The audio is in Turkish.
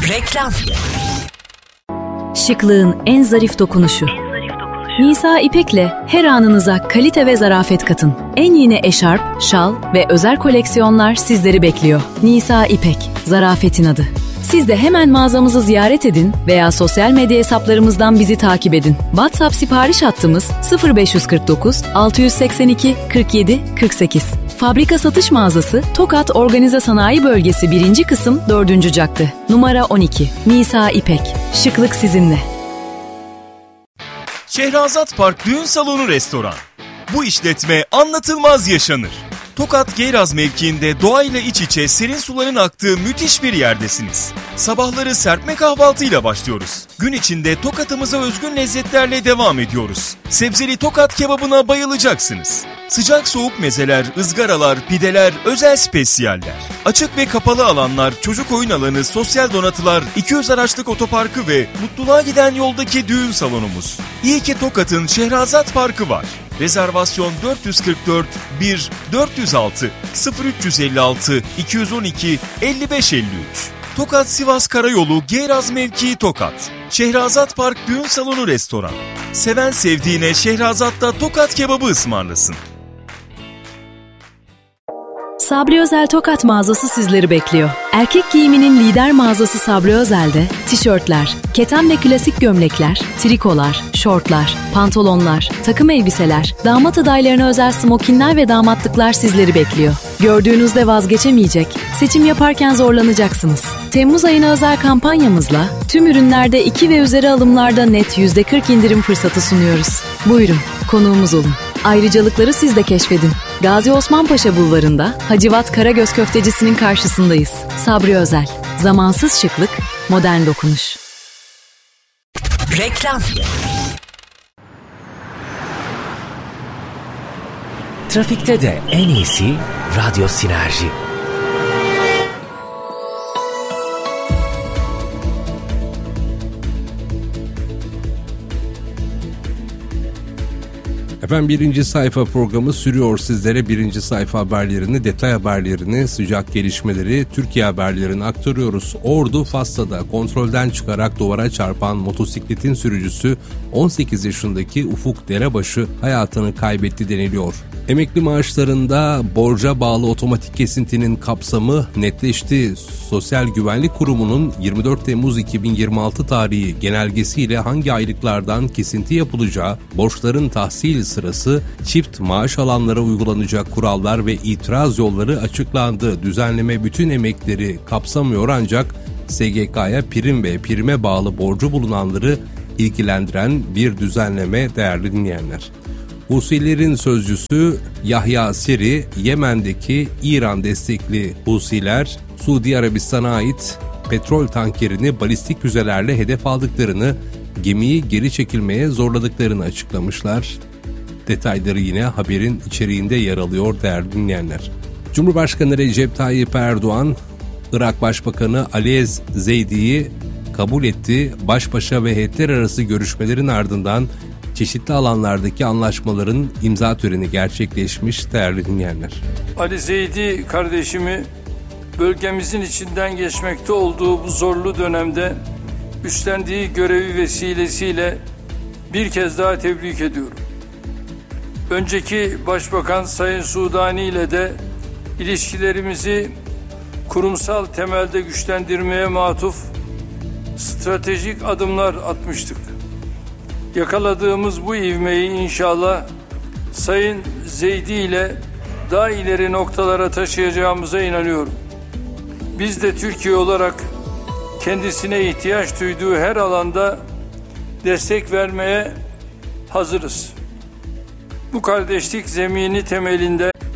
Reklam. Şıklığın en zarif dokunuşu. Nisa İpek'le her anınıza kalite ve zarafet katın. En yeni eşarp, şal ve özel koleksiyonlar sizleri bekliyor. Nisa İpek, zarafetin adı. Siz de hemen mağazamızı ziyaret edin veya sosyal medya hesaplarımızdan bizi takip edin. WhatsApp sipariş hattımız 0549 682 47 48. Fabrika satış mağazası Tokat Organize Sanayi Bölgesi 1. kısım 4. cadde. Numara 12. Nisa İpek. Şıklık sizinle. Şehrazat Park Düğün Salonu Restoran. Bu işletme anlatılmaz yaşanır. Tokat Geyraz mevkiinde doğayla iç içe serin suların aktığı müthiş bir yerdesiniz. Sabahları serpme kahvaltıyla başlıyoruz. Gün içinde Tokat'ımıza özgün lezzetlerle devam ediyoruz. Sebzeli Tokat kebabına bayılacaksınız. Sıcak soğuk mezeler, ızgaralar, pideler, özel spesiyaller. Açık ve kapalı alanlar, çocuk oyun alanı, sosyal donatılar, 200 araçlık otoparkı ve mutluluğa giden yoldaki düğün salonumuz. İyi ki Tokat'ın Şehrazat Parkı var. Rezervasyon 444 1 406 0356 212 5553. Tokat Sivas Karayolu Geyraz mevkii Tokat. Şehrazat Park Düğün Salonu Restoran. Seven sevdiğine Şehrazat'ta Tokat kebabı ısmarlasın. Sabri Özel Tokat mağazası sizleri bekliyor. Erkek giyiminin lider mağazası Sabri Özel'de tişörtler, keten ve klasik gömlekler, trikolar, şortlar, pantolonlar, takım elbiseler, damat adaylarına özel smokinler ve damatlıklar sizleri bekliyor. Gördüğünüzde vazgeçemeyecek, seçim yaparken zorlanacaksınız. Temmuz ayına özel kampanyamızla tüm ürünlerde 2 ve üzeri alımlarda net %40 indirim fırsatı sunuyoruz. Buyurun, konuğumuz olun. Ayrıcalıkları siz de keşfedin. Gazi Osman Paşa Bulvarı'nda Hacivat Karagöz Köftecisi'nin karşısındayız. Sabri Özel. Zamansız şıklık, modern dokunuş. Reklam. Trafikte de en iyisi Radyo Sinerji. Efendim birinci sayfa programı sürüyor sizlere. Birinci sayfa haberlerini, detay haberlerini, sıcak gelişmeleri, Türkiye haberlerini aktarıyoruz. Ordu Fassa'da kontrolden çıkarak duvara çarpan motosikletin sürücüsü 18 yaşındaki Ufuk Derebaşı hayatını kaybetti deniliyor. Emekli maaşlarında borca bağlı otomatik kesintinin kapsamı netleşti. Sosyal Güvenlik Kurumu'nun 24 Temmuz 2026 tarihi genelgesiyle hangi aylıklardan kesinti yapılacağı, borçların tahsil sırası, çift maaş alanlara uygulanacak kurallar ve itiraz yolları açıklandı. Düzenleme bütün emekleri kapsamıyor ancak SGK'ya prim ve prime bağlı borcu bulunanları ilgilendiren bir düzenleme değerli dinleyenler. Husilerin sözcüsü Yahya Seri, Yemen'deki İran destekli Husiler, Suudi Arabistan'a ait petrol tankerini balistik füzelerle hedef aldıklarını, gemiyi geri çekilmeye zorladıklarını açıklamışlar. Detayları yine haberin içeriğinde yer alıyor değerli dinleyenler. Cumhurbaşkanı Recep Tayyip Erdoğan, Irak Başbakanı Aliyez Zeydi'yi kabul etti. Baş başa ve heyetler arası görüşmelerin ardından çeşitli alanlardaki anlaşmaların imza töreni gerçekleşmiş değerli dinleyenler. Ali Zeydi kardeşimi bölgemizin içinden geçmekte olduğu bu zorlu dönemde üstlendiği görevi vesilesiyle bir kez daha tebrik ediyorum. Önceki Başbakan Sayın Sudani ile de ilişkilerimizi kurumsal temelde güçlendirmeye matuf stratejik adımlar atmıştık. Yakaladığımız bu ivmeyi inşallah Sayın Zeydi ile daha ileri noktalara taşıyacağımıza inanıyorum. Biz de Türkiye olarak kendisine ihtiyaç duyduğu her alanda destek vermeye hazırız. Bu kardeşlik zemini temelinde